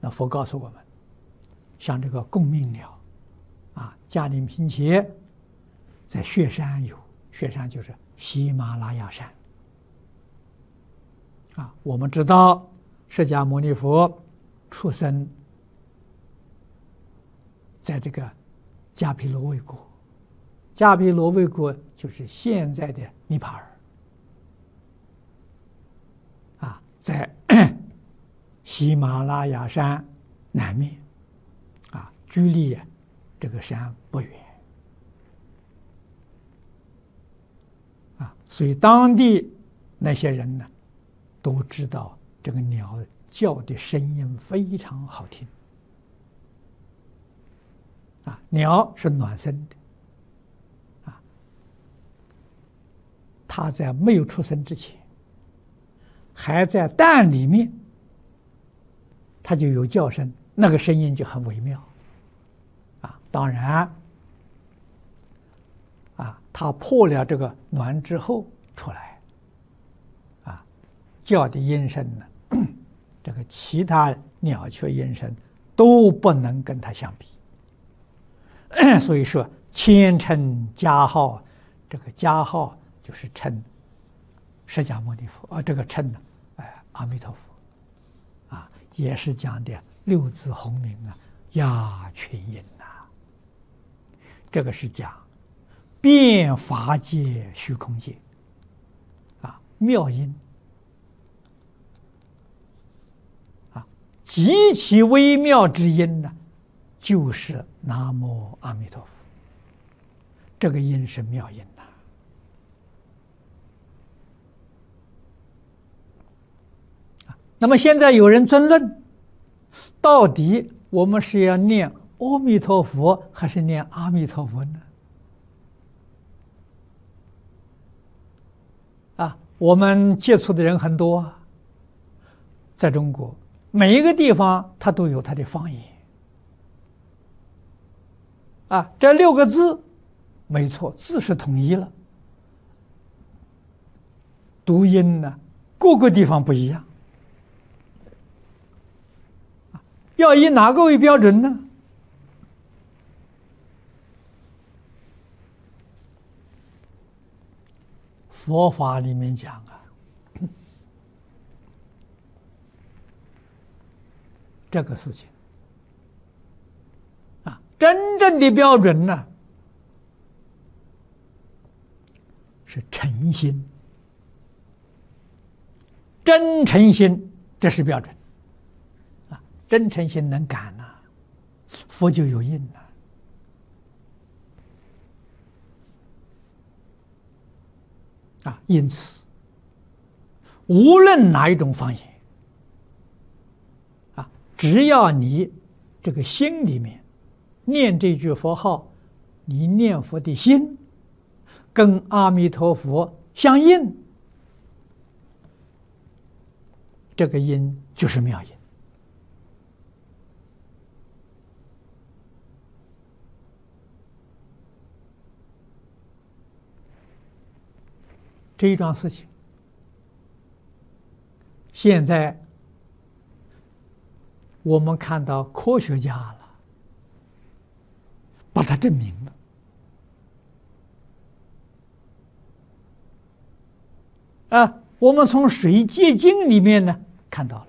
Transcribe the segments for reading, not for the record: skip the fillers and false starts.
那佛告诉我们，像这个共命鸟，嘉陵平切在雪山有，雪山就是喜马拉雅山。我们知道释迦牟尼佛出生在这个迦毗罗卫国，迦毗罗卫国就是现在的尼泊尔，在喜马拉雅山南面，距离这个山不远，所以当地那些人呢，都知道这个鸟叫的声音非常好听，鸟是暖身的，它在没有出生之前，还在蛋里面，它就有叫声，那个声音就很微妙，当然，它破了这个卵之后出来，叫的音声呢，这个其他鸟雀音声都不能跟它相比。所以说，谦称加号，这个加号就是称释迦牟尼佛，这个称呢，阿弥陀佛，也是讲的六字洪名压群音这个是讲遍法界虚空界，妙音，极其微妙之音呢，就是南无阿弥陀佛。这个音是妙音那么现在有人争论，到底我们是要念阿弥陀佛还是念阿弥陀佛呢？我们接触的人很多，在中国每一个地方它都有它的方言，这6个字没错，字是统一了，读音呢各个地方不一样，要以哪个为标准呢？佛法里面讲这个事情真正的标准呢是诚心，真诚心，这是标准真诚心能感佛就有印因此无论哪一种方言只要你这个心里面念这句佛号，你念佛的心跟阿弥陀佛相应，这个音就是妙音。这一桩事情，现在我们看到科学家了，把它证明了。我们从水结晶里面呢看到了，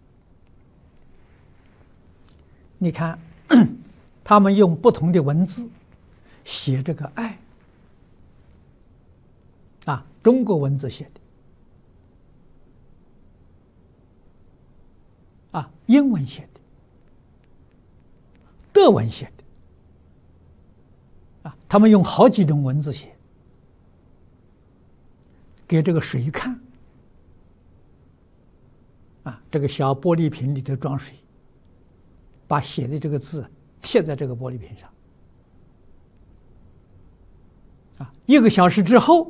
你看，他们用不同的文字写这个爱。中国文字写的，英文写的，德文写的，他们用好几种文字写，给这个水看，这个小玻璃瓶里头装水，把写的这个字贴在这个玻璃瓶上，1个小时之后。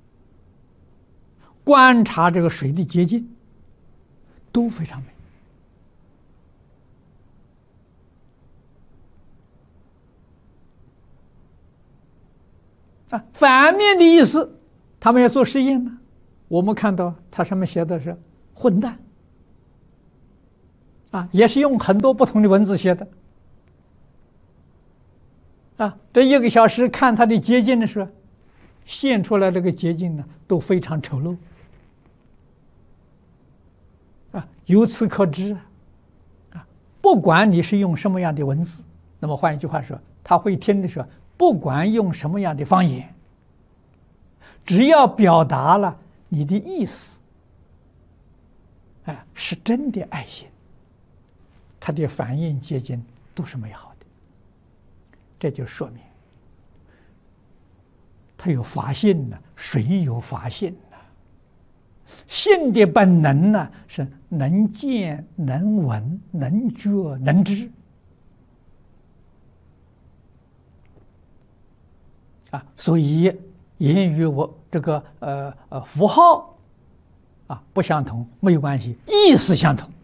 观察这个水的结晶都非常美反面的意思，他们要做实验呢，我们看到它上面写的是混蛋也是用很多不同的文字写的。这1个小时看他的结晶的时候，现出来这个结晶呢，都非常丑陋。由此可知，不管你是用什么样的文字，那么换一句话说，他会听的时候，不管用什么样的方言，只要表达了你的意思，是真的爱心，他的反应结晶都是美好的。这就说明他有法性呢，谁有法性呢？性的本能呢，是能见、能闻、能觉、能知。所以言语我这个符号不相同没有关系，意思相同。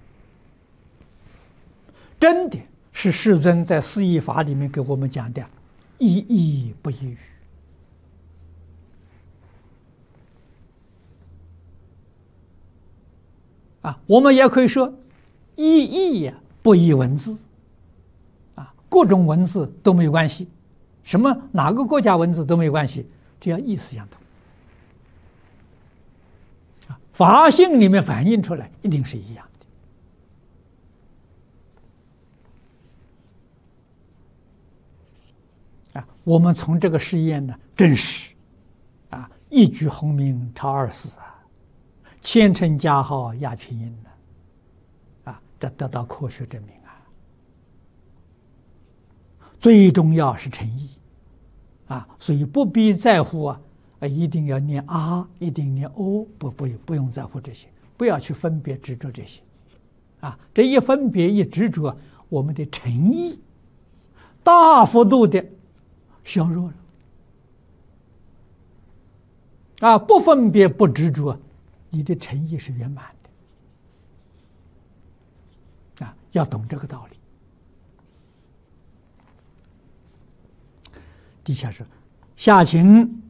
真的是世尊在四义法里面给我们讲的，一义不一语。我们也可以说一义不一文字。各种文字都没有关系，哪个国家文字都没有关系，只要意思相同。法性里面反映出来一定是一样的。我们从这个实验呢证实，一举鸿明超二世千乘加号压群音这得到科学证明最重要是诚意所以不必在乎一定要念一定念不用在乎这些，不要去分别执着这些这一分别一执着，我们的诚意大幅度的削弱了不分别不执着，你的诚意是圆满的要懂这个道理。底下说，下情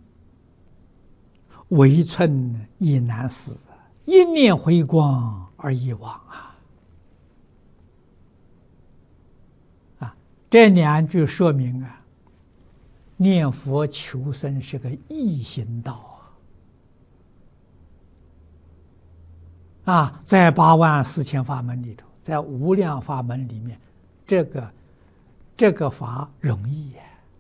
为寸亦难思，一念回光而已往这2句说明念佛求生是个易行道在84000法门里头，在无量法门里面，这个法容易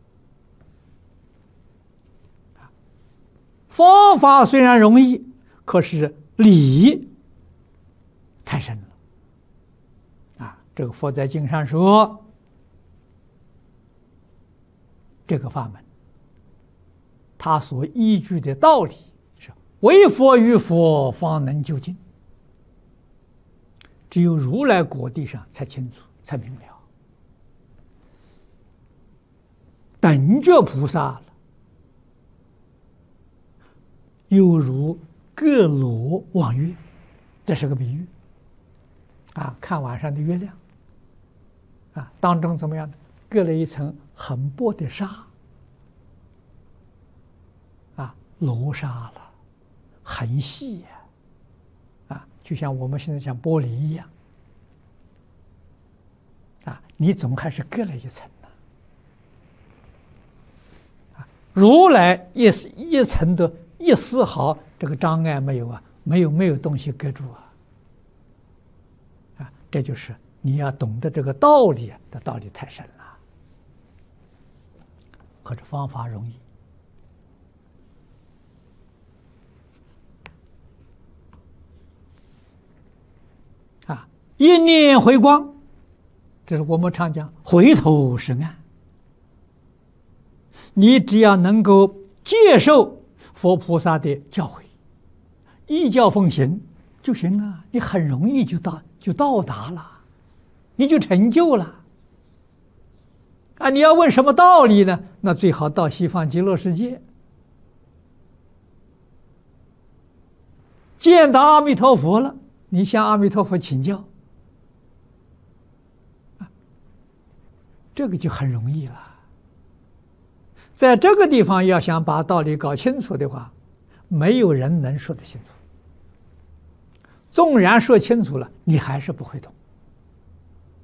方法虽然容易，可是理太深了这个佛在经上说，这个法门他所依据的道理是唯佛与佛方能究竟，只有如来果地上才清楚才明了。等觉菩萨了，犹如隔罗望月，这是个比喻看晚上的月亮当中怎么样呢？隔了一层很薄的纱罗纱了，很细就像我们现在讲玻璃一样你总还是隔了一层如来一层的一丝毫这个障碍没有没有东西隔住这就是你要懂得这个道理这道理太深了，可是方法容易一念回光，这是我们常讲回头是岸。你只要能够接受佛菩萨的教诲，依教奉行就行了，你很容易就到达了，你就成就了你要问什么道理呢？那最好到西方极乐世界，见到阿弥陀佛了，你向阿弥陀佛请教这个就很容易了。在这个地方要想把道理搞清楚的话，没有人能说得清楚。纵然说清楚了，你还是不会懂。